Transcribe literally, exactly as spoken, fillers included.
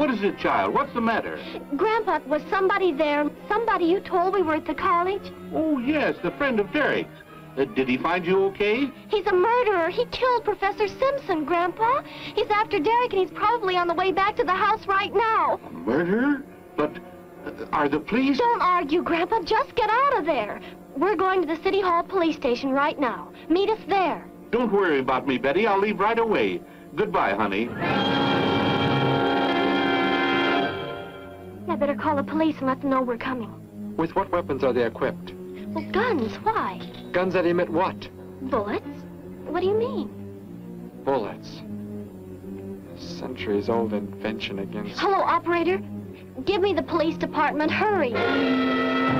What is it, child? What's the matter? Grandpa, was somebody there? Somebody you told we were at the college? Oh, yes, the friend of Derek's. Uh, did he find you okay? He's a murderer. He killed Professor Simpson, Grandpa. He's after Derek, and he's probably on the way back to the house right now. A murderer? But uh, are the police... Don't argue, Grandpa. Just get out of there. We're going to the City Hall police station right now. Meet us there. Don't worry about me, Betty. I'll leave right away. Goodbye, honey. I better call the police and let them know we're coming. With what weapons are they equipped? Well, guns. Why? Guns that emit what? Bullets? What do you mean? Bullets. A centuries-old invention against... Hello, operator. Give me the police department. Hurry.